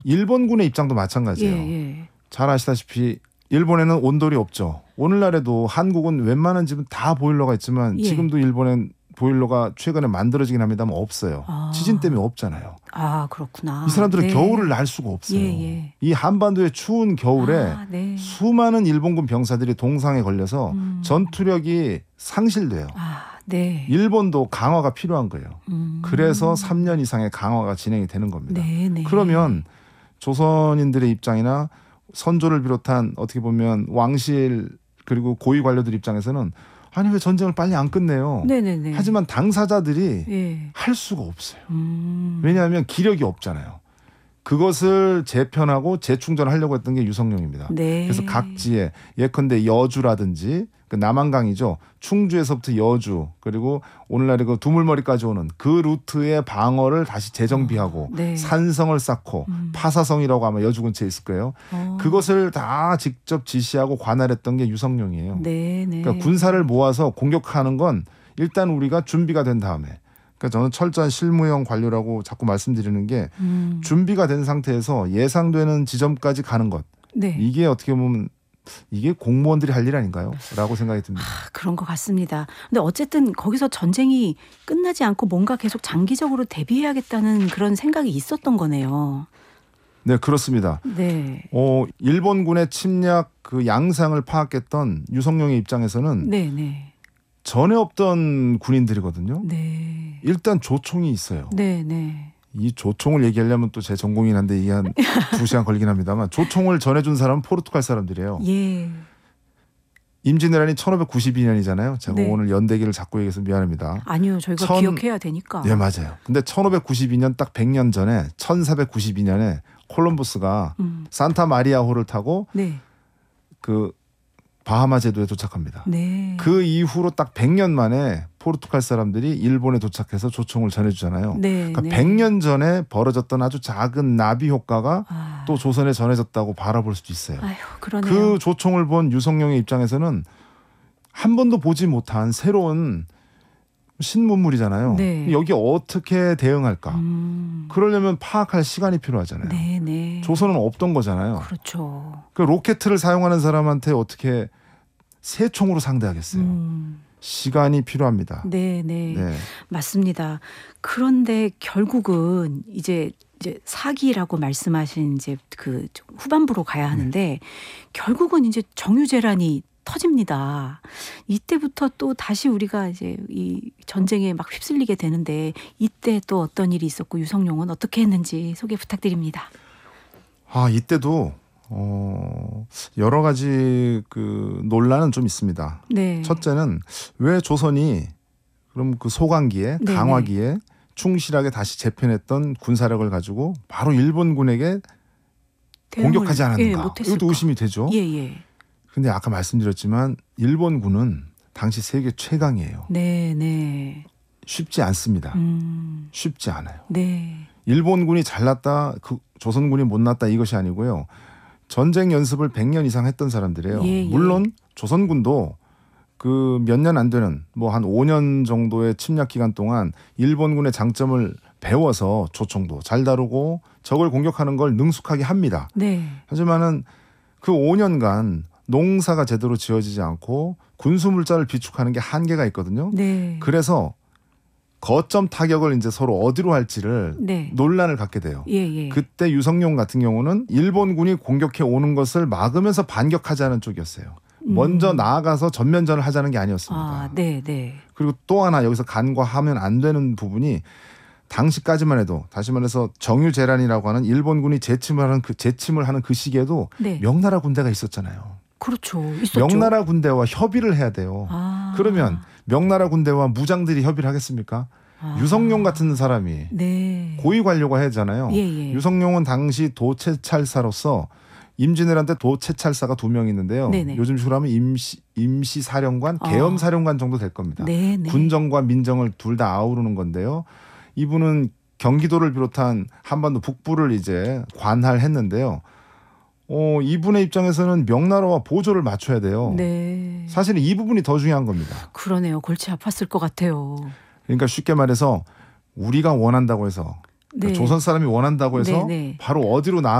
일본군의 입장도 마찬가지예요. 예. 잘 아시다시피 일본에는 온돌이 없죠. 오늘날에도 한국은 웬만한 집은 다 보일러가 있지만 예. 지금도 일본엔 보일러가 최근에 만들어지긴 합니다만 없어요. 지진 때문에 없잖아요. 아, 그렇구나. 이 사람들은 네. 겨울을 날 수가 없어요. 예. 이 한반도의 추운 겨울에 네. 수많은 일본군 병사들이 동상에 걸려서 전투력이 상실돼요. 네. 일본도 강화가 필요한 거예요. 그래서 3년 이상의 강화가 진행이 되는 겁니다. 네. 그러면 조선인들의 입장이나 선조를 비롯한 어떻게 보면 왕실 그리고 고위 관료들 입장에서는 아니 왜 전쟁을 빨리 안 끝내요. 네네네. 하지만 당사자들이 예. 할 수가 없어요. 왜냐하면 기력이 없잖아요. 그것을 재편하고 재충전하려고 했던 게 유성룡입니다. 네. 그래서 각지에 예컨대 여주라든지 그 남한강이죠. 충주에서부터 여주 그리고 오늘날의 그 두물머리까지 오는 그 루트의 방어를 다시 재정비하고 네. 산성을 쌓고 파사성이라고 아마 여주 근처에 있을 거예요. 그것을 다 직접 지시하고 관할했던 게 유성룡이에요. 네. 그러니까 군사를 모아서 공격하는 건 일단 우리가 준비가 된 다음에 그러니까 저는 철저한 실무형 관료라고 자꾸 말씀드리는 게 준비가 된 상태에서 예상되는 지점까지 가는 것. 네. 이게 어떻게 보면 이게 공무원들이 할 일 아닌가요? 라고 생각이 듭니다. 그런 것 같습니다. 근데 어쨌든 거기서 전쟁이 끝나지 않고 뭔가 계속 장기적으로 대비해야겠다는 그런 생각이 있었던 거네요. 네, 그렇습니다. 네. 일본군의 침략 그 양상을 파악했던 유성룡의 입장에서는 네. 전에 없던 군인들이거든요. 네. 일단 조총이 있어요. 네. 이 조총을 얘기하려면 또 제 전공이긴 한데 이게 한 2시간 걸리긴 합니다만 조총을 전해준 사람은 포르투갈 사람들이에요. 예. 임진왜란이 1592년이잖아요. 제가 네. 오늘 연대기를 자꾸 얘기해서 미안합니다. 아니요. 저희가 기억해야 되니까. 네, 맞아요. 근데 1592년 딱 100년 전에 1492년에 콜럼버스가 산타 마리아호를 타고 네. 그 바하마 제도에 도착합니다. 네. 그 이후로 딱 100년 만에 포르투갈 사람들이 일본에 도착해서 조총을 전해주잖아요. 네. 그러니까 100년 전에 벌어졌던 아주 작은 나비 효과가 또 조선에 전해졌다고 바라볼 수도 있어요. 아유, 그러네요. 그 조총을 본 유성룡의 입장에서는 한 번도 보지 못한 새로운 신문물이잖아요. 네. 여기 어떻게 대응할까? 그러려면 파악할 시간이 필요하잖아요. 네. 조선은 없던 거잖아요. 그렇죠. 그 로켓을 사용하는 사람한테 어떻게 새 총으로 상대하겠어요. 시간이 필요합니다. 네. 맞습니다. 그런데 결국은 이제 사기라고 말씀하신 이제 그 후반부로 가야 하는데 결국은 이제 정유재란이 터집니다. 이때부터 또 다시 우리가 이제 이 전쟁에 막 휩쓸리게 되는데 이때 또 어떤 일이 있었고 유성룡은 어떻게 했는지 소개 부탁드립니다. 이때도 여러 가지 그 논란은 좀 있습니다. 네. 첫째는 왜 조선이 그럼 그 소강기에 강화기에 충실하게 다시 재편했던 군사력을 가지고 바로 일본군에게 공격하지 않았는가? 이것도 의심이 되죠. 예. 근데 아까 말씀드렸지만 일본군은 당시 세계 최강이에요. 네. 쉽지 않습니다. 쉽지 않아요. 네. 일본군이 잘났다, 그 조선군이 못났다 이것이 아니고요. 전쟁 연습을 100년 이상 했던 사람들이에요. 예. 물론 조선군도 그 몇 년 안 되는 뭐 한 5년 정도의 침략 기간 동안 일본군의 장점을 배워서 조총도 잘 다루고 적을 공격하는 걸 능숙하게 합니다. 네. 하지만은 그 5년간 농사가 제대로 지어지지 않고 군수물자를 비축하는 게 한계가 있거든요. 네. 그래서 거점 타격을 이제 서로 어디로 할지를 논란을 갖게 돼요. 예. 그때 유성룡 같은 경우는 일본군이 공격해 오는 것을 막으면서 반격하자는 쪽이었어요. 먼저 나아가서 전면전을 하자는 게 아니었습니다. 네. 그리고 또 하나 여기서 간과하면 안 되는 부분이 당시까지만 해도 다시 말해서 정유재란이라고 하는 일본군이 재침을 하는 그 시기에도 명나라 군대가 있었잖아요. 그렇죠. 있었죠. 명나라 군대와 협의를 해야 돼요. 그러면 명나라 군대와 무장들이 협의를 하겠습니까? 유성룡 같은 사람이 고위 관료가 해야 하잖아요. 예. 유성룡은 당시 도채찰사로서 임진왜란 때 도채찰사가 2명 있는데요. 네네. 요즘 식으로 하면 임시사령관, 계엄사령관 정도 될 겁니다. 네네. 군정과 민정을 둘 다 아우르는 건데요. 이분은 경기도를 비롯한 한반도 북부를 이제 관할했는데요. 이분의 입장에서는 명나라와 보조를 맞춰야 돼요. 네. 사실은 이 부분이 더 중요한 겁니다. 그러네요. 골치 아팠을 것 같아요. 그러니까 쉽게 말해서 우리가 원한다고 해서 그러니까 네. 조선 사람이 원한다고 해서 네, 네. 바로 어디로